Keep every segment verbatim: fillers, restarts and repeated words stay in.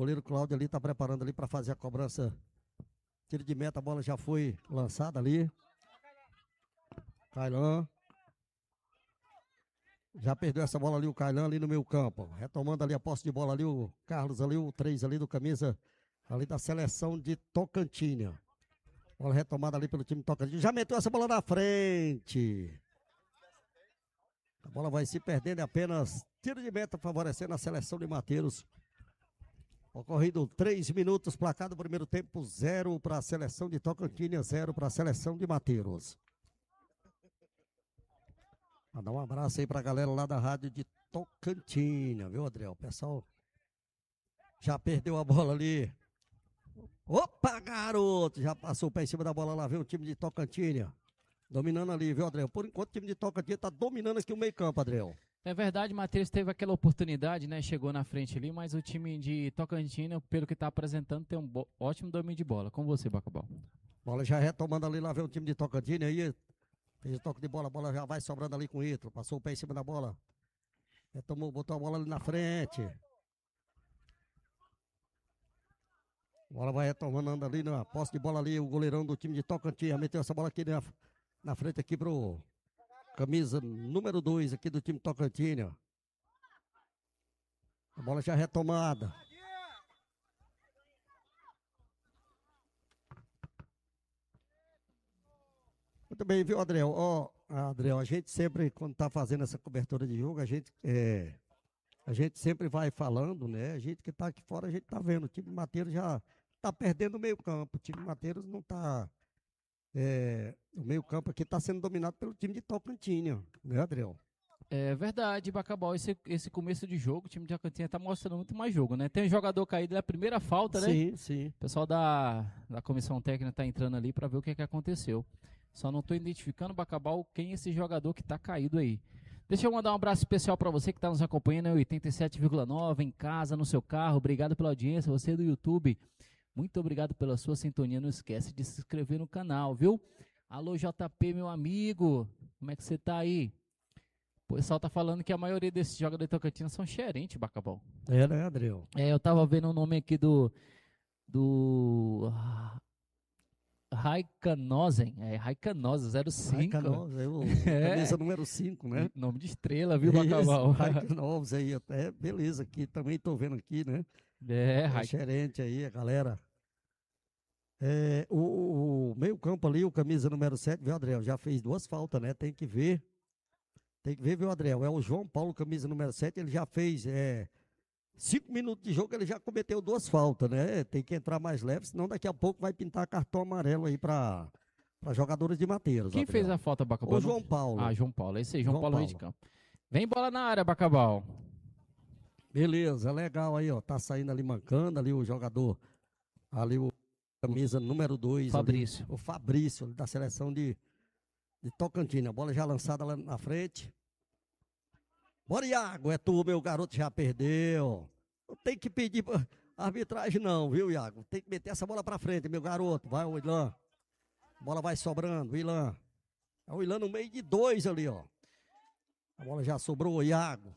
goleiro Cláudio ali está preparando ali para fazer a cobrança. Tiro de meta, a bola já foi lançada ali. Cailan. Já perdeu essa bola ali o Cailan ali no meio campo. Retomando ali a posse de bola ali o Carlos ali, o três ali do camisa ali da seleção de Tocantina. Bola retomada ali pelo time Tocantina. Já meteu essa bola na frente. A bola vai se perdendo, é apenas tiro de meta favorecendo a seleção de Mateiros. Ocorrido três minutos, placar do primeiro tempo, zero para a seleção de Tocantina, zero para a seleção de Mateiros. Mandar um abraço aí para a galera lá da rádio de Tocantina, viu, Adriel? O pessoal já perdeu a bola ali. Opa, garoto! Já passou o pé em cima da bola lá, viu? O time de Tocantina. Dominando ali, viu, Adriel? Por enquanto o time de Tocantina tá dominando aqui o meio campo, Adriel. É verdade, Matheus teve aquela oportunidade, né? Chegou na frente ali, mas o time de Tocantina, pelo que tá apresentando, tem um ótimo domínio de bola. Com você, Bacabal. Bola já retomando ali, lá vem o time de Tocantina aí. Fez o toque de bola, a bola já vai sobrando ali com o Ítalo. Passou o pé em cima da bola. Retomou, botou a bola ali na frente. A bola vai retomando ali na posse de bola ali, o goleirão do time de Tocantina. Meteu essa bola aqui na, na frente aqui pro camisa número dois aqui do time Tocantina. A bola já retomada. Muito bem, viu, Adriel? Ó, oh, Adriel, a gente sempre, quando tá fazendo essa cobertura de jogo, a gente, é, a gente sempre vai falando, né? A gente que tá aqui fora, a gente tá vendo. O time de Mateiros já tá perdendo o meio campo. O time de Mateiros não tá... É, o meio campo aqui tá sendo dominado pelo time de Tocantina, né, Adriel? É verdade, Bacabal. Esse, esse começo de jogo, o time de Tocantina tá mostrando muito mais jogo, né? Tem um jogador caído na primeira falta, né? Sim, sim. O pessoal da, da comissão técnica tá entrando ali para ver o que, que aconteceu. Só não tô identificando, Bacabal, quem é esse jogador que tá caído aí. Deixa eu mandar um abraço especial para você que tá nos acompanhando, oitenta e sete vírgula nove, em casa, no seu carro. Obrigado pela audiência, você do YouTube. Muito obrigado pela sua sintonia. Não esquece de se inscrever no canal, viu? Alô, J P, meu amigo. Como é que você tá aí? O pessoal tá falando que a maioria desses jogadores de Tocantina são xerentes, Bacabal. É, né, Adriel? É, eu tava vendo o nome aqui do... Do... Raikanosen, é Raikanosen, zero cinco. Raikanosen, é o É. camisa número cinco, né? Nome de estrela, viu, Bacabal? Raikanosen aí, até beleza aqui, também tô vendo aqui, né? É, É Raik... gerente aí, a galera. É, o, o meio campo ali, o camisa número sete, viu, Adriel? Já fez duas faltas, né? Tem que ver. Tem que ver, viu, Adriel? É o João Paulo, camisa número sete, ele já fez é, cinco minutos de jogo, ele já cometeu duas faltas, né? Tem que entrar mais leve, senão daqui a pouco vai pintar cartão amarelo aí para jogadores de Mateiros. Quem Adriel. fez a falta, Bacabal? O João Paulo. Ah, João Paulo, esse aí, João, João Paulo, Paulo. meio de campo. Vem bola na área, Bacabal. Beleza, legal aí, ó. Tá saindo ali mancando ali o jogador, ali o camisa número dois. Fabrício. Ali, o Fabrício, da seleção de, de Tocantina. A bola já lançada lá na frente. Bora, Iago, é tu, meu garoto, já perdeu. Não tem que pedir arbitragem não, viu, Iago? Tem que meter essa bola pra frente, meu garoto. Vai, o Ilan. A bola vai sobrando, o Ilan. É o Ilan no meio de dois ali, ó. A bola já sobrou, o Iago.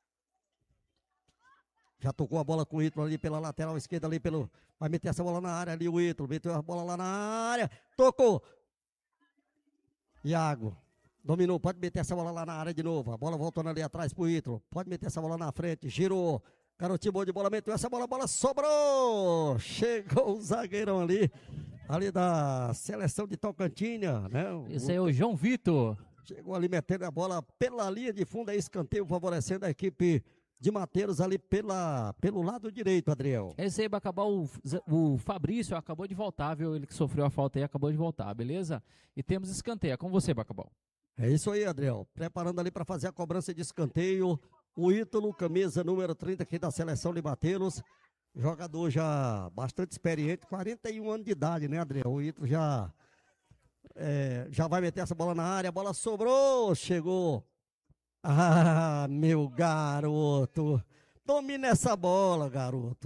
Já tocou a bola com o Ítalo ali pela lateral esquerda ali pelo... Vai meter essa bola na área ali, o Ítalo. Meteu a bola lá na área. Tocou. Iago. Dominou. Pode meter essa bola lá na área de novo. A bola voltando ali atrás pro Ítalo. Pode meter essa bola na frente. Girou. Garotinho bom de bola. Meteu essa bola. A bola sobrou. Chegou o zagueirão ali. Ali da seleção de Tocantina, né? Esse aí é o João Vitor. Chegou ali metendo a bola pela linha de fundo. É escanteio favorecendo a equipe de Mateiros ali pela, pelo lado direito, Adriel. Esse aí, Bacabal, o, o Fabrício acabou de voltar, viu? Ele que sofreu a falta aí, acabou de voltar, beleza? E temos escanteio. É com você, Bacabal. É isso aí, Adriel. Preparando ali para fazer a cobrança de escanteio. O Ítalo, camisa número trinta aqui da seleção de Mateiros. Jogador já bastante experiente, quarenta e um anos de idade, né, Adriel? O Ítalo já, é, já vai meter essa bola na área. A bola sobrou, chegou. Ah, meu garoto. Domina essa bola, garoto.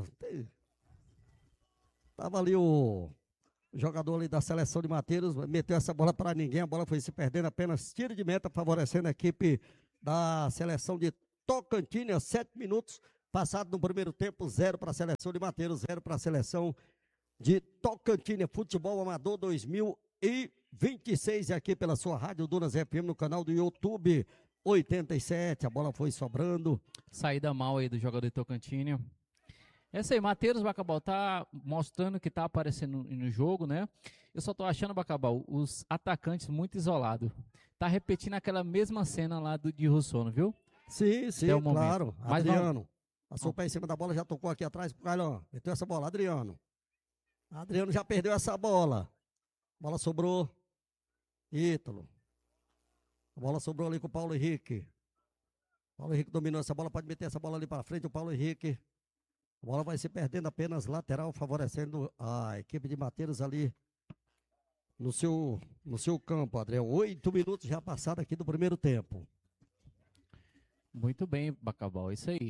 Tava ali o jogador ali da seleção de Mateiros, meteu essa bola para ninguém. A bola foi se perdendo, apenas tiro de meta, favorecendo a equipe da seleção de Tocantina. Sete minutos, Passado no primeiro tempo, zero para a seleção de Mateiros, zero para a seleção de Tocantins. Futebol Amador dois mil e vinte e seis, aqui pela sua Rádio Dunas F M, no canal do YouTube oitenta e sete. A bola foi sobrando. Saída mal aí do jogador de Tocantins. Essa aí, Mateiros, Bacabal, tá mostrando que tá aparecendo no jogo, né? Eu só tô achando, Bacabal, os atacantes muito isolados. Tá repetindo aquela mesma cena lá do, de Russono, viu? Sim, sim, um claro. Mas Adriano. Não. Passou o pé em cima da bola, já tocou aqui atrás pro Carlão. Meteu essa bola, Adriano. Adriano já perdeu essa bola. A bola sobrou. Ítalo. A bola sobrou ali com o Paulo Henrique. Paulo Henrique dominou essa bola, pode meter essa bola ali para frente, o Paulo Henrique. A bola vai se perdendo apenas lateral, favorecendo a equipe de Mateiros ali no seu, no seu campo, Adriano. Oito minutos já passaram aqui do primeiro tempo. Muito bem, Bacabal, isso aí.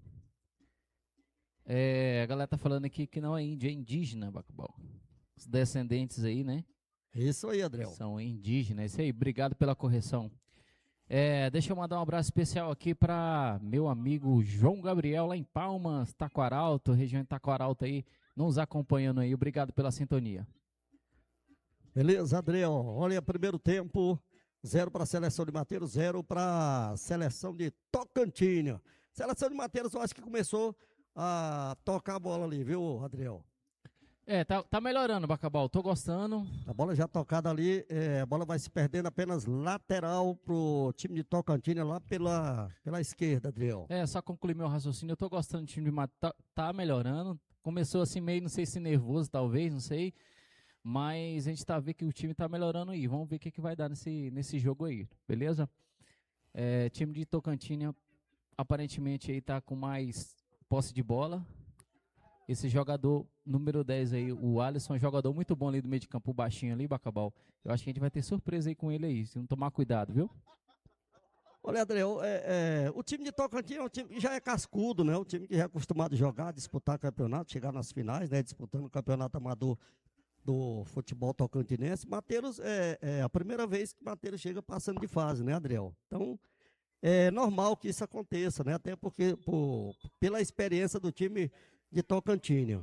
É, a galera tá falando aqui que não é índio, é indígena, Bacabal. Os descendentes aí, né? Isso aí, Adriano. São indígenas, isso aí. Obrigado pela correção. É, deixa eu mandar um abraço especial aqui para meu amigo João Gabriel, lá em Palmas, Taquaralto, região de Taquaralto aí, nos acompanhando aí. Obrigado pela sintonia. Beleza, Adriano. Olha, primeiro tempo, zero para a seleção de Mateiros, zero para a seleção de Tocantins. Seleção de Mateiros, eu acho que começou a tocar a bola ali, viu, Adriano? É, tá, tá melhorando, Bacabal, tô gostando. A bola já tocada ali, é, a bola vai se perdendo apenas lateral pro time de Tocantins, lá pela, pela esquerda, Adriano. É, só concluir meu raciocínio, eu tô gostando do time de Mateiros, tá, tá melhorando. Começou assim meio, não sei se nervoso, talvez, não sei. Mas a gente tá vendo que o time tá melhorando aí. Vamos ver o que, que vai dar nesse, nesse jogo aí, beleza? É, time de Tocantins aparentemente aí tá com mais posse de bola. Esse jogador número dez aí, o Alisson, é um jogador muito bom ali do meio de campo, baixinho ali, Bacabal. Eu acho que a gente vai ter surpresa aí com ele aí, se não tomar cuidado, viu? Olha, Adriano, é, é, o time de Tocantins é um time que já é cascudo, né? Um time que já é acostumado a jogar, disputar campeonato, chegar nas finais, né? Disputando o campeonato amador do futebol tocantinense. Mateiros é, é a primeira vez que Mateiros chega passando de fase, né, Adriano? Então, é normal que isso aconteça, né? Até porque, por, pela experiência do time de Tocantins.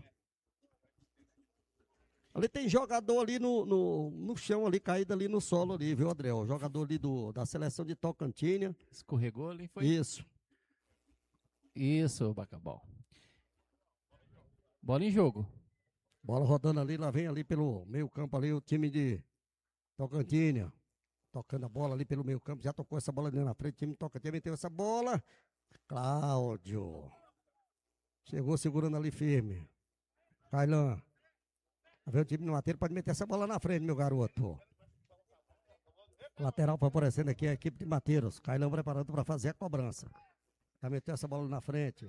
Ali tem jogador ali no, no, no chão, ali, caído ali no solo ali, viu, Adriano? Jogador ali do, da seleção de Tocantins. Escorregou ali, foi? Isso. Isso, Bacabal. Bola em jogo. Bola rodando ali, lá vem ali pelo meio campo ali o time de Tocantins. Tocando a bola ali pelo meio campo, já tocou essa bola ali na frente, o time de Tocantins meteu essa bola. Cláudio. Chegou segurando ali firme. Cailã. Tá vendo o time do Mateiros? Pode meter essa bola na frente, meu garoto. Lateral favorecendo aqui a equipe de Mateiros. Cailã preparando para fazer a cobrança. Já meteu essa bola na frente.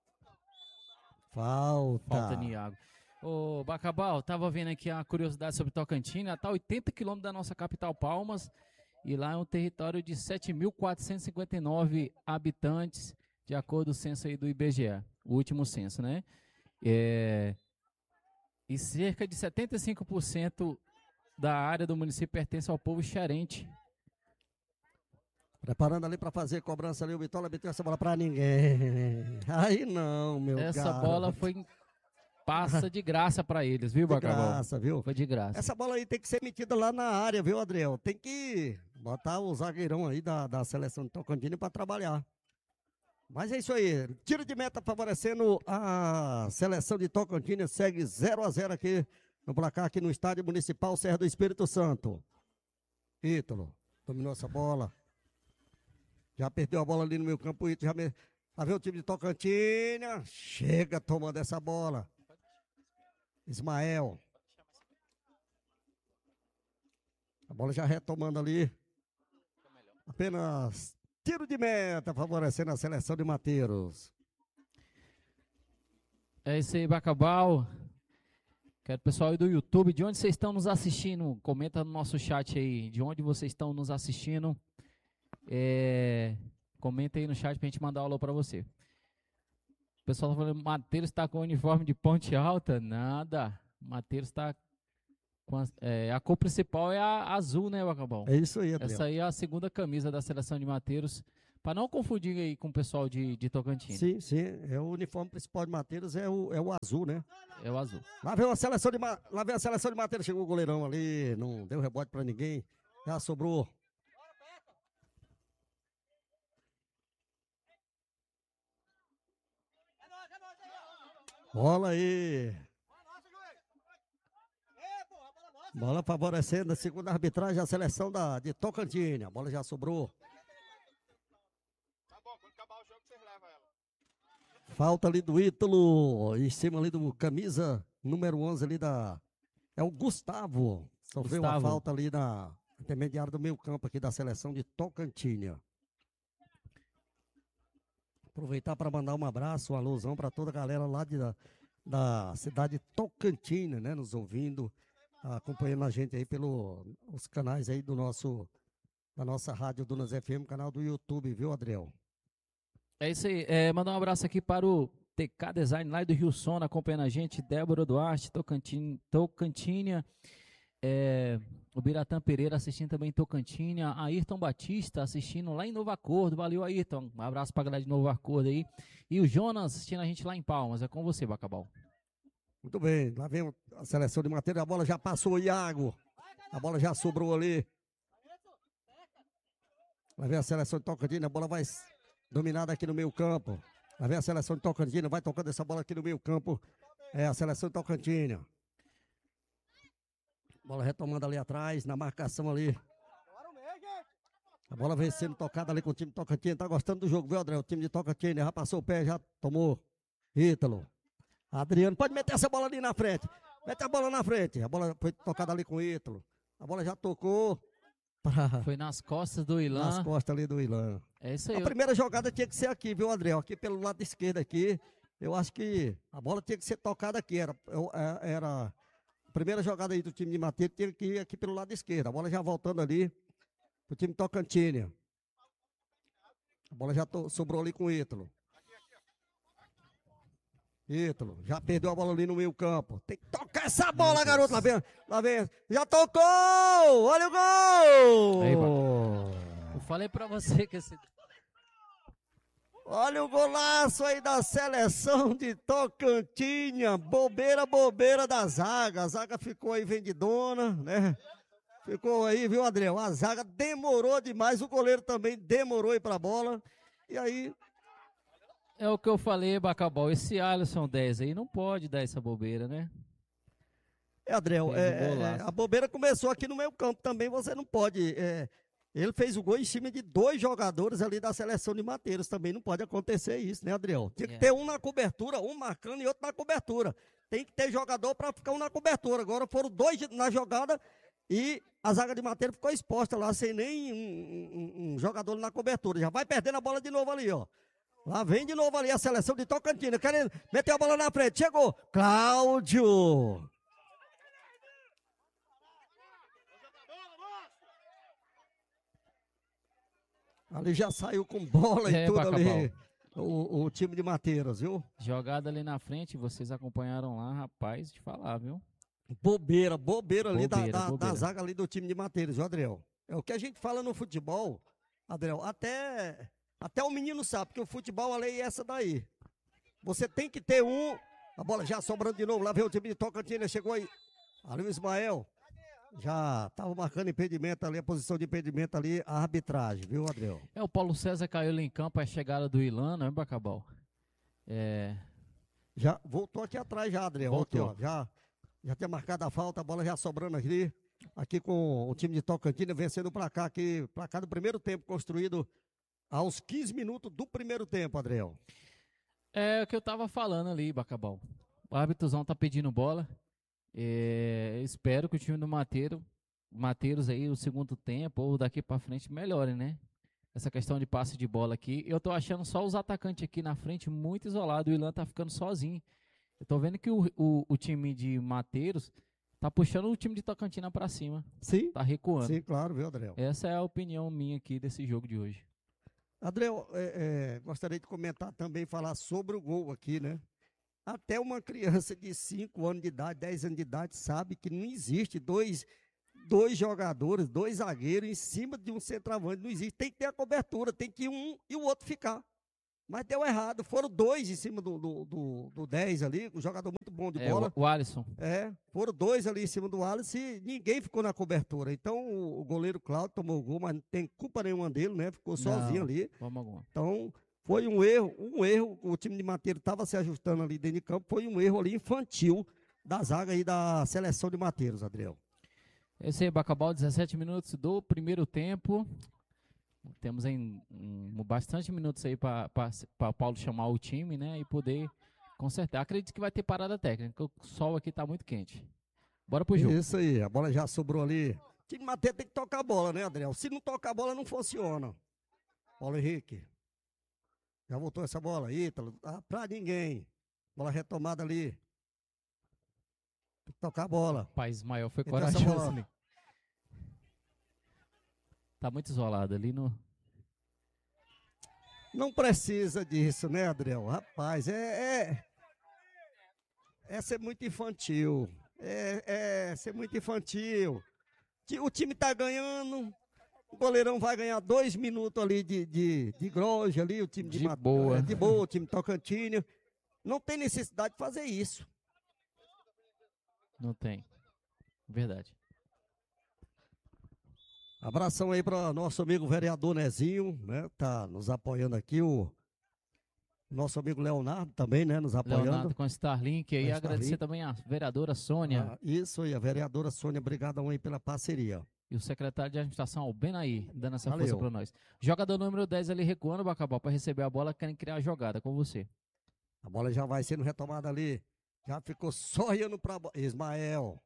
Falta. Falta, Niago. Ô, Bacabal, tava vendo aqui a curiosidade sobre Tocantins. Está a oitenta quilômetros da nossa capital, Palmas. E lá é um território de sete mil quatrocentos e cinquenta e nove habitantes, de acordo com o censo aí do I B G E. O último censo, né? É... E cerca de setenta e cinco por cento da área do município pertence ao povo xerente. Preparando ali para fazer cobrança ali, o Bitola meteu essa bola para ninguém. Aí não, meu Essa garoto. bola foi passa de graça para eles, viu, Bacabal? De graça, viu? Foi de graça. Essa bola aí tem que ser metida lá na área, viu, Adriel? Tem que botar o zagueirão aí da, da seleção de Tocantins para trabalhar. Mas é isso aí, tiro de meta favorecendo a seleção de Tocantins, segue zero a zero aqui no placar, aqui no Estádio Municipal Serra do Espírito Santo. Ítalo, dominou essa bola, já perdeu a bola ali no meio campo, Ítalo, já me... Tá vendo o time de Tocantins, chega tomando essa bola. Ismael. A bola já retomando ali, apenas... Tiro de meta, favorecendo a seleção de Mateiros. É isso aí, Bacabal. Quero o pessoal aí do YouTube, de onde vocês estão nos assistindo? Comenta no nosso chat aí, de onde vocês estão nos assistindo. É, comenta aí no chat pra gente mandar um alô pra você. O pessoal tá falando, Mateiros tá com o uniforme de Ponte Alta? Nada. Mateiros tá com a, é, a cor principal é a azul, né, Bacabal? É isso aí, Adriano. Essa aí é a segunda camisa da seleção de Mateiros. Para não confundir aí com o pessoal de, de Tocantins. Sim, sim. É o uniforme principal de Mateiros, é o, é o azul, né? É o azul. Lá vem, uma seleção de, Ma- lá vem a seleção de Mateiros, chegou o goleirão ali, não deu rebote pra ninguém, já sobrou. Bola aí. Bola favorecendo, segundo a arbitragem, a seleção da, de Tocantins. A bola já sobrou. Tá bom, quando acabar o jogo, vocês levam ela. Falta ali do Ítalo, em cima ali do camisa número onze ali da... É o Gustavo. Sofreu uma Gustavo. falta ali na intermediária do meio campo aqui da seleção de Tocantins. Aproveitar para mandar um abraço, uma alusão para toda a galera lá de, da, da cidade de Tocantins, né? Nos ouvindo, acompanhando a gente aí pelos canais aí do nosso, da nossa rádio Dunas F M, canal do YouTube, viu, Adriel? É isso aí. É, mandar um abraço aqui para o T K Design lá do Rio Sono, acompanhando a gente. Débora Duarte, Tocantin, Tocantinha. É, o Biratã Pereira assistindo também em Tocantinha. Ayrton Batista assistindo lá em Novo Acordo. Valeu, Ayrton. Um abraço para a galera de Novo Acordo aí. E o Jonas assistindo a gente lá em Palmas. É com você, Bacabal. Muito bem, lá vem a seleção de Mateiros, a bola já passou o Iago. A bola já sobrou ali. Lá vem a seleção de Tocantins, a bola vai dominada aqui no meio campo. Lá vem a seleção de Tocantins, vai tocando essa bola aqui no meio campo. É a seleção de Tocantins. Bola retomando ali atrás, na marcação ali. A bola vem sendo tocada ali com o time de Tocantins. Tá gostando do jogo, viu, André? O time de Tocantins já passou o pé, já tomou. Ítalo. Adriano, pode meter essa bola ali na frente. Mete a bola na frente. A bola foi tocada ali com o Ítalo. A bola já tocou. Pra... Foi nas costas do Ilan. Nas costas ali do Ilan. É isso aí. A primeira jogada tinha que ser aqui, viu, André? Aqui pelo lado esquerdo aqui. Eu acho que a bola tinha que ser tocada aqui. Era, eu- é- era a primeira jogada aí do time de Mateiros, tinha que ir aqui pelo lado esquerdo. A bola já voltando ali pro time de Tocantins. A bola já to- sobrou ali com o Ítalo. Ítalo, já perdeu a bola ali no meio campo. Tem que tocar essa bola, garoto. Lá vem, lá vem. Já tocou! Olha o gol! Aí, Eu falei pra você que esse... Olha o golaço aí da seleção de Tocantinha. Bobeira, bobeira da zaga. A zaga ficou aí vendidona, né? Ficou aí, viu, Adriel? A zaga demorou demais. O goleiro também demorou aí pra bola. E aí, É o que eu falei, Bacabal. Esse Alisson dez aí não pode dar essa bobeira, né? é, Adriel, Fez é, o é, golaço. a bobeira começou aqui no meio campo também. Você não pode. é, ele fez o gol em cima de dois jogadores ali da seleção de Mateiros. Também não pode acontecer isso, né, Adriel? Tinha que É. ter um na cobertura, um marcando e outro na cobertura. Tem que ter jogador para ficar um na cobertura. Agora foram dois de- na jogada e a zaga de Mateiros ficou exposta lá, sem nem um, um- um jogador na cobertura. Já vai perdendo a bola de novo ali, ó. Lá vem de novo ali a seleção de Tocantins, querendo meter a bola na frente. Chegou, Cláudio. Ali já saiu com bola e É, tudo ali. Bacabal. O, o time de Mateiros, viu? Jogada ali na frente, vocês acompanharam lá, rapaz, de falar, viu? Bobeira, bobeira ali da- Bobeira, da, da bobeira. zaga ali do time de Mateiros, viu, Adriel? É o que a gente fala no futebol, Adriel, até, até o menino sabe que o futebol, a lei é essa daí. Você tem que ter um, a bola já sobrando de novo, lá vem o time de Tocantins, chegou aí, ali o Ismael, já estava marcando impedimento ali, a posição de impedimento ali, a arbitragem, viu, Adriel? É, o Paulo César caiu ali em campo, a chegada do Ilan, né, Bacabal? É, Já voltou aqui atrás já, Adriel, Voltou. aqui, ó, já, já tinha marcado a falta, a bola já sobrando aqui, aqui com o time de Tocantins, vencendo o placar aqui, placar do primeiro tempo, construído aos quinze minutos do primeiro tempo, Adriel. é o que eu tava falando ali, Bacabal. O árbitozão tá pedindo bola. É, eu espero que o time do Mateiro, Mateiros aí, o segundo tempo, ou daqui pra frente, melhore, né? Essa questão de passe de bola aqui. Eu tô achando só os atacantes aqui na frente muito isolado. O Ilan tá ficando sozinho. Eu tô vendo que o, o, o time de Mateiros tá puxando o time de Tocantina pra cima. Sim, Tá recuando. sim, claro, viu, Adriel? Essa é a opinião minha aqui desse jogo de hoje. Adriel, é, é, gostaria de comentar também, falar sobre o gol aqui, né? Até uma criança de cinco anos de idade, dez anos de idade, sabe que não existe dois, dois jogadores, dois zagueiros em cima de um centroavante. Não existe, tem que ter a cobertura, tem que um e o outro ficar. Mas deu errado, foram dois em cima do, do, do, do dez ali, um jogador muito bom de É, bola. o, o Alisson. É, foram dois ali em cima do Alisson e ninguém ficou na cobertura. Então o, o goleiro Cláudio tomou o gol, mas não tem culpa nenhuma dele, né? Ficou sozinho Não, ali. Vamos alguma. Então foi um erro, um erro. O time de Mateiro estava se ajustando ali dentro de campo, foi um erro ali infantil da zaga aí da seleção de Mateiros, Adriel. Esse aí, Bacabal, dezessete minutos do primeiro tempo. Temos em, um, bastante minutos aí para o Paulo chamar o time, né? E poder consertar. Acredito que vai ter parada técnica. O sol aqui tá muito quente. Bora pro jogo. Isso aí, a bola já sobrou ali. O time de Mateiro tem que tocar a bola, né, Adriel? Se não tocar a bola, não funciona. Paulo Henrique. Já voltou essa bola, Ítalo. Ah, pra ninguém. Bola retomada ali. Tem que tocar a bola. Pai Ismael foi Então, essa corajoso, bola- né? Tá muito isolado ali no. Não precisa disso, né, Adriel? Rapaz, é, é, é ser muito infantil. É, é ser muito infantil. Ti- O time tá ganhando. O goleirão vai ganhar dois minutos ali de, de, de groja ali. O time de, De Mat- boa. é, de boa, o time Tocantins. Não tem necessidade de fazer isso. Não tem. Verdade. Abração aí para nosso amigo vereador Nezinho, né? Tá nos apoiando aqui. O nosso amigo Leonardo também, né? Nos apoiando. Leonardo com Starlink aí. Com Agradecer Starlink. também a vereadora Sônia Ah, isso aí, a vereadora Sônia, obrigadão aí pela parceria. e o secretário de administração, o Benaí, dando essa Valeu. força para nós. Jogador número dez ali recuando, Bacabal, para receber a bola, querem criar a jogada com você. A bola já vai sendo retomada ali. Já ficou só olhando para Ismael.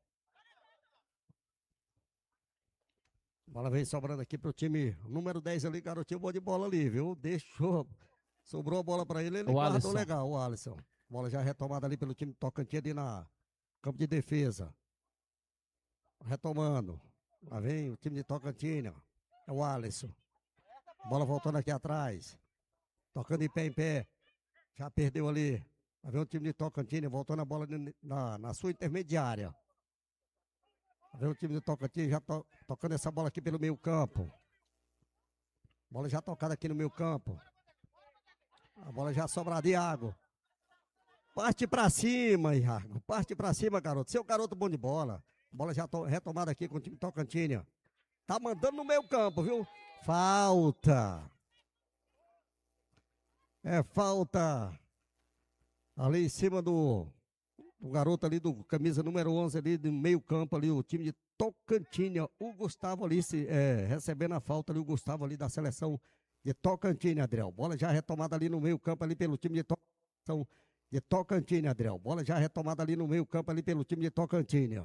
A bola vem sobrando aqui pro time número dez ali, garotinho bom de bola ali, viu? Deixou. Sobrou a bola para ele, ele O guardou Alisson. legal, o Alisson. Bola já retomada ali pelo time Tocantins ali na campo de defesa. Retomando. Lá vem o time de Tocantins. É o Alisson. Bola voltando aqui atrás. Tocando em pé em pé. Já perdeu ali. Lá vem o time de Tocantins voltando a bola na, na sua intermediária. Lá vem o time de Tocantins já to, tocando essa bola aqui pelo meio campo. Bola já tocada aqui no meio campo. A bola já sobra de Iago. Parte pra cima, Iago. Parte pra cima, garoto. Seu garoto bom de bola. Bola já to, retomada aqui com o time Tocantins. Tá mandando no meio campo, viu? Falta. É falta. Ali em cima do, do garoto ali do camisa número onze ali do meio campo ali, o time de Tocantins. O Gustavo ali se, é, recebendo a falta ali, o Gustavo ali da seleção de Tocantins, Adriel. Bola já retomada ali no meio campo ali pelo time de Tocantins. De Tocantins, Adriel. Bola já retomada ali no meio campo ali pelo time de Tocantins.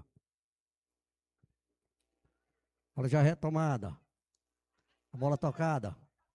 Bola já retomada. A bola tocada.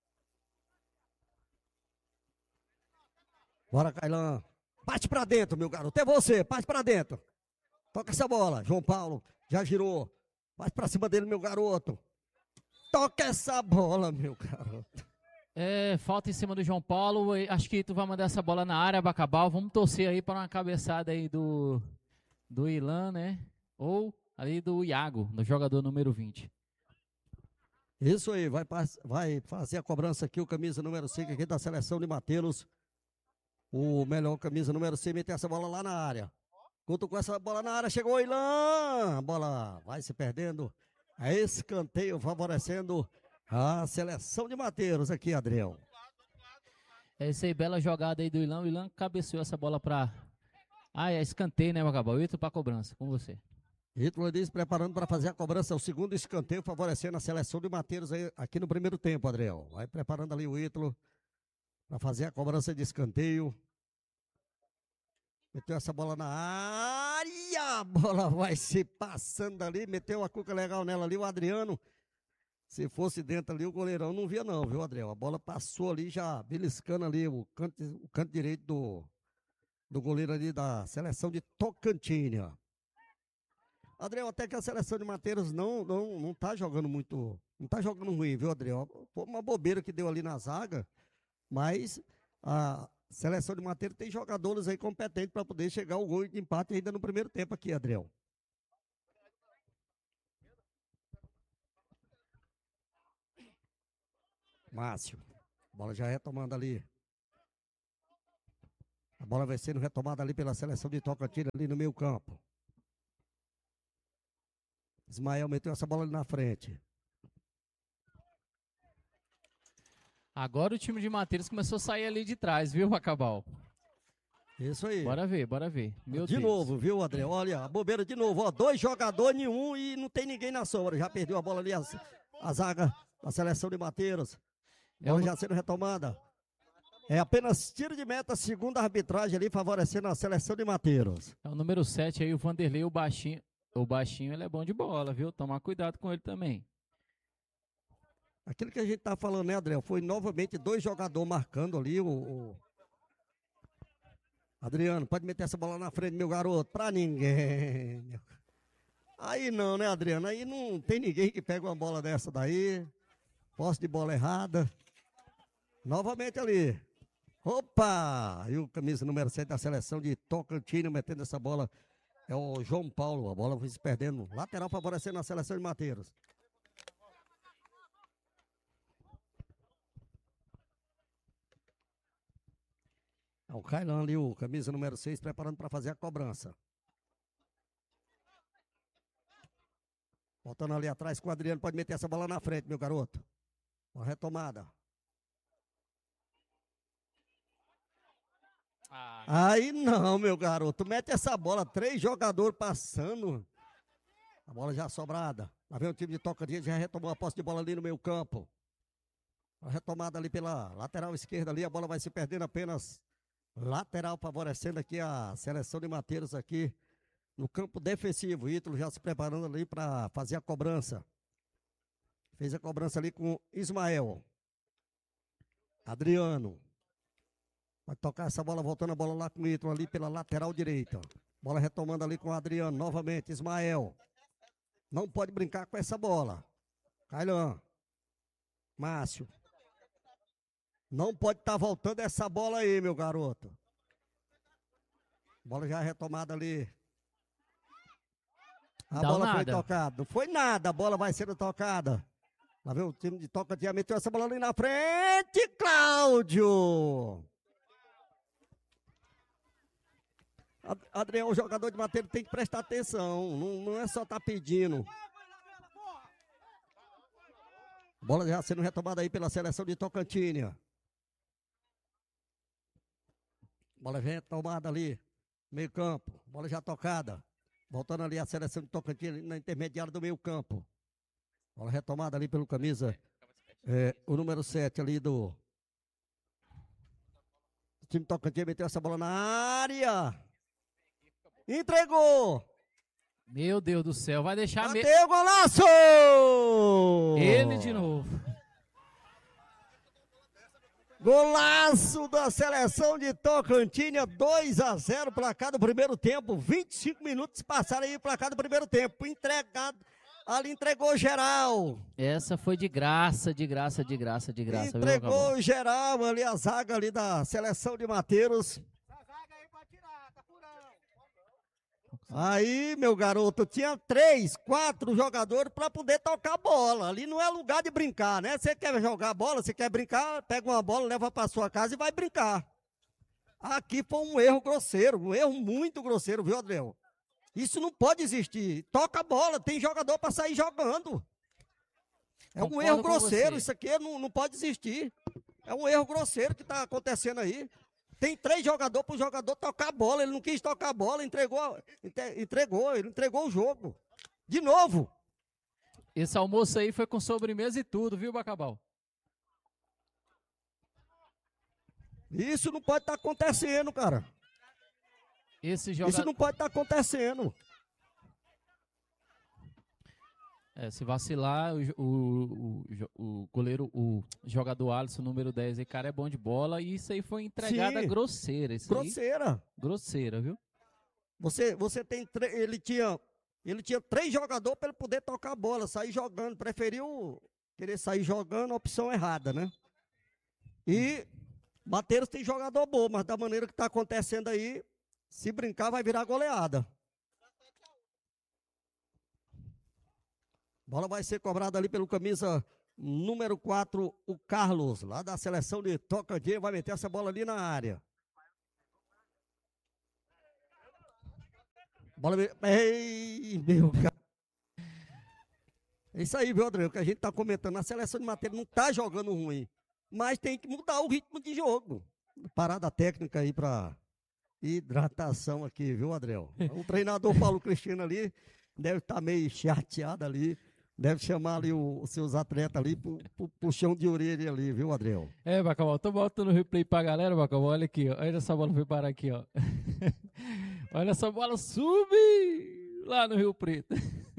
Bora, Cailão. Parte pra dentro, meu garoto. É você, parte pra dentro. Toca essa bola. João Paulo já girou. Parte pra cima dele, meu garoto. Toca essa bola, meu garoto. É, falta em cima do João Paulo. e Acho que tu vai mandar essa bola na área, Bacabal. Vamos torcer aí para uma cabeçada aí do, do Ilan, né? Ou ali do Iago, do jogador número vinte. Isso aí, vai, vai fazer a cobrança aqui, o camisa número cinco aqui da seleção de Mateus. O melhor camisa número seis, meter essa bola lá na área. Conto com essa bola na área, chegou o Ilan. A bola vai se perdendo. É escanteio favorecendo a seleção de Mateus aqui, Adriel. É isso aí, bela jogada aí do Ilan. O Ilan cabeceou essa bola pra... Ah, é escanteio, né, Bacabal? Ito pra cobrança, com você. Ítalo diz preparando para fazer a cobrança, o segundo escanteio favorecendo a seleção de Mateus aí, aqui no primeiro tempo, Adriel. Vai preparando ali o Ítalo para fazer a cobrança de escanteio. Meteu essa bola na área, a bola vai se passando ali, meteu a cuca legal nela ali, o Adriano. Se fosse dentro ali, o goleirão não via não, viu, Adriel? A bola passou ali, já beliscando ali o canto, o canto direito do, do goleiro ali da seleção de Tocantins. Adriel, até que a seleção de Mateus não, não, não tá jogando muito, não tá jogando ruim, viu, Adriel? Foi uma bobeira que deu ali na zaga, mas a seleção de Mateus tem jogadores aí competentes para poder chegar ao gol de empate ainda no primeiro tempo aqui, Adriel. Márcio. A bola já retomando ali. A bola vai sendo retomada ali pela seleção de Tocantins ali no meio campo. Ismael meteu essa bola ali na frente. Agora o time de Mateiros começou a sair ali de trás, viu, Bacabal? Isso aí. Bora ver, bora ver. Meu de Deus. novo, viu, André? Olha, a bobeira de novo. Ó, dois jogadores em um e não tem ninguém na sombra. Já perdeu a bola ali, a, a zaga da seleção de Mateiros. Bola É o- já sendo retomada. É apenas tiro de meta, segunda arbitragem ali, favorecendo a seleção de Mateiros. É o número sete aí, o Vanderlei, o baixinho. O baixinho, ele é bom de bola, viu? Tomar cuidado com ele também. Aquilo que a gente tá falando, né, André? Foi novamente dois jogadores marcando ali. O, o... Adriano, pode meter essa bola na frente, meu garoto. Pra ninguém. meu. Aí não, né, Adriano? Aí não tem ninguém que pega uma bola dessa daí. Posse de bola errada. Novamente ali. Opa! E o camisa número sete da seleção de Tocantins metendo essa bola. É o João Paulo. A bola foi se perdendo. Lateral favorecendo a seleção de Mateiros. É o Kailan ali, o camisa número seis, preparando para fazer a cobrança. Voltando ali atrás com o Adriano. Pode meter essa bola na frente, meu garoto. Uma retomada. Ah, Aí não, meu garoto. Mete essa bola. Três jogadores passando. A bola já sobrada. Lá vem o time de Tocantins. Já retomou a posse de bola ali no meio campo. A retomada ali pela lateral esquerda ali. A bola vai se perdendo apenas lateral, favorecendo aqui a seleção de Mateiros aqui no campo defensivo. Ítalo já se preparando ali para fazer a cobrança. Fez a cobrança ali com Ismael. Adriano. Vai tocar essa bola, voltando a bola lá com o Ítalo ali pela lateral direita. Bola retomando ali com o Adriano. Novamente, Ismael. Não pode brincar com essa bola. Kailan. Márcio. Não pode estar tá voltando essa bola aí, meu garoto. Bola já retomada ali. A Dá bola nada. foi tocada. Não foi nada, a bola vai sendo tocada. Lá vem o time de Tocantins, meteu essa bola ali na frente, Cláudio. Adriano, o jogador de Mateiros tem que prestar atenção. Não, não é só estar tá pedindo. Bola já sendo retomada aí pela seleção de Tocantins. Bola já retomada ali. Meio campo. Bola já tocada. Voltando ali a seleção de Tocantins na intermediária do meio campo. Bola retomada ali pelo camisa. É, o número sete ali do. O time Tocantins meteu essa bola na área. Entregou. meu Deus do céu, vai deixar mesmo. Bateu, golaço! Ele de novo. Golaço da seleção de Tocantins, dois a zero, placar do primeiro tempo. vinte e cinco minutos passaram aí, placar do primeiro tempo. Entregado, ali entregou geral. Essa foi de graça, de graça, de graça, de graça. Entregou viu, Bacabal? geral ali, a zaga ali da seleção de Mateiros. Aí, meu garoto, tinha três, quatro jogadores para poder tocar bola. Ali não é lugar de brincar, né? Você quer jogar bola, você quer brincar, pega uma bola, leva para sua casa e vai brincar. Aqui foi um erro grosseiro, um erro muito grosseiro, viu, Adriel? Isso não pode existir. Toca a bola, tem jogador para sair jogando. É um Concordo erro com grosseiro, você. isso aqui não, não pode existir. É um erro grosseiro que está acontecendo aí. Tem três jogadores para o jogador tocar a bola. Ele não quis tocar a bola, entregou, entre- entregou, ele entregou o jogo. De novo. Esse almoço aí foi com sobremesa e tudo, viu, Bacabal? Isso não pode estar acontecendo, cara. Esse Isso jogador. não pode estar acontecendo. É, se vacilar, o, jo- o, o, jo- o goleiro, o jogador Alisson, número dez, aí, cara, é bom de bola. E isso aí foi entregada Sim. grosseira. Isso Grosseira. aí, grosseira, viu? Você, você tem tre- ele tinha, ele tinha três jogadores para ele poder tocar a bola, sair jogando. Preferiu querer sair jogando, opção errada, né? E Mateiros tem jogador bom, mas da maneira que está acontecendo aí, se brincar vai virar goleada. Bola vai ser cobrada ali pelo camisa Número quatro, o Carlos, lá da seleção de Tocantins, vai meter essa bola ali na área. Bola. Ei, meu cara. É isso aí, viu, Adriano? Que a gente tá comentando. A seleção de Matheus não tá jogando ruim, mas tem que mudar o ritmo de jogo. Parada técnica aí pra hidratação aqui, viu, Adriel? O treinador Paulo Cristiano ali deve estar tá meio chateado ali. Deve chamar ali o- os seus atletas ali pro, pro puxão de orelha ali, viu, Adriel? É, Bacabal, tô botando o replay pra galera, Bacabal, olha aqui, ó. Olha essa bola foi parar aqui, ó. Olha essa bola sube lá no Rio Preto.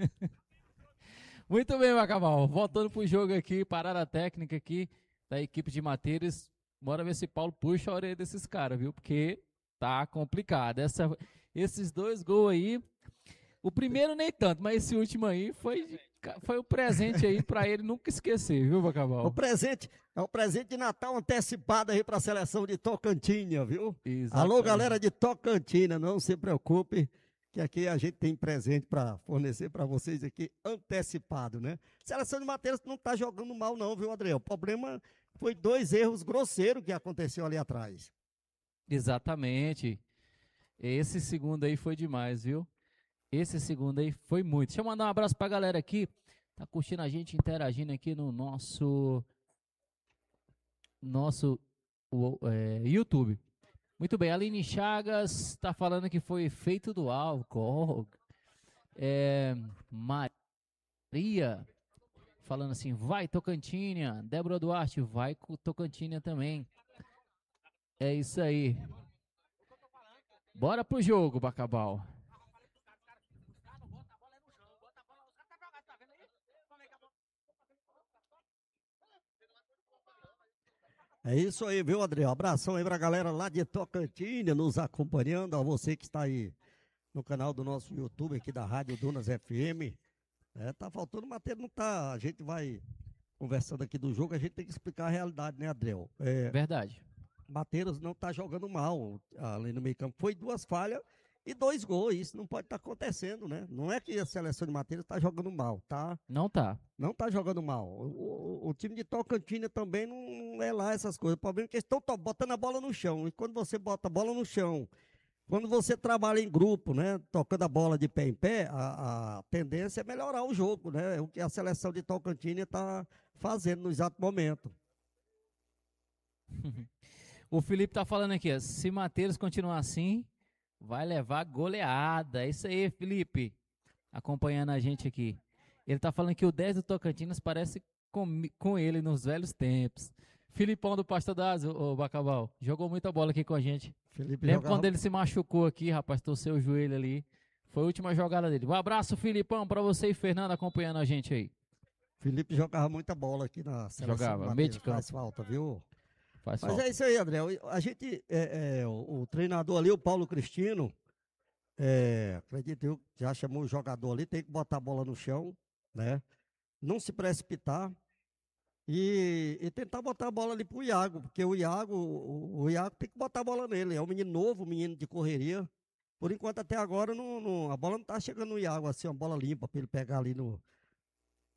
Muito bem, Bacabal, voltando pro jogo aqui, parada técnica aqui da equipe de Mateiros. Bora ver se Paulo puxa a orelha desses caras, viu? Porque tá complicado. Essa, esses dois gols aí, o primeiro nem tanto, mas esse último aí foi, de- foi um presente aí pra ele nunca esquecer, viu, O Bacabal? presente, é o presente de Natal antecipado aí pra seleção de Tocantinha, viu? Exatamente. Alô, galera de Tocantina, não se preocupe, que aqui a gente tem presente para fornecer para vocês aqui antecipado, né? Seleção de Matheus não tá jogando mal não, viu, Adriel? O problema foi dois erros grosseiros que aconteceu ali atrás. Exatamente. Esse segundo aí foi demais, viu? Esse segundo aí foi muito. Deixa eu mandar um abraço pra galera aqui. Tá curtindo a gente, interagindo aqui no nosso nosso o- é, YouTube. Muito bem, Aline Chagas tá falando que foi efeito do álcool. É, Maria falando assim, vai Tocantinha. Débora Duarte, vai com Tocantinha também. É isso aí. Bora pro jogo, Bacabal. É isso aí, viu, Adriel? Abração aí pra galera lá de Tocantina nos acompanhando, a você que está aí no canal do nosso YouTube aqui da Rádio Dunas F M. É, tá faltando matéria, não tá. A gente vai conversando aqui do jogo, a gente tem que explicar a realidade, né, Adriel? É, Verdade. Mateiros não tá jogando mal ali no meio campo. Foi duas falhas e dois gols. Isso não pode estar acontecendo, né? Não é que a seleção de Mateiros tá jogando mal, tá? Não tá. Não tá jogando mal. O, o- o time de Tocantina também não, não é lá essas coisas. O problema é que eles estão to- botando a bola no chão. E quando você bota a bola no chão, quando você trabalha em grupo, né? Tocando a bola de pé em pé, a, a tendência é melhorar o jogo, né? É o que a seleção de Tocantina está fazendo no exato momento. O Felipe tá falando aqui, ó, se Matheus continuar assim, vai levar goleada. É isso aí, Felipe. Acompanhando a gente aqui. Ele tá falando que o dez do Tocantinas parece com, com ele nos velhos tempos. Filipão do Pastor das, o Bacabal, jogou muita bola aqui com a gente. Felipe Lembra jogava- quando ele se machucou aqui, rapaz, torceu o joelho ali. Foi a última jogada dele. Um abraço, Filipão, pra você e Fernando acompanhando a gente aí. Felipe jogava muita bola aqui na seleção. Jogava, do meio de Matheus. Faz campo. falta, viu? Faz Mas falta. é isso aí, André. O- A gente, é, é, o, o treinador ali, o Paulo Cristino, é, acredito eu, já chamou o jogador ali, tem que botar a bola no chão, né? Não se precipitar e, e tentar botar a bola ali pro Iago, porque o Iago, o, o Iago tem que botar a bola nele. É um menino novo, um menino de correria. Por enquanto, até agora, não, não- a bola não tá chegando no Iago, assim, uma bola limpa para ele pegar ali no,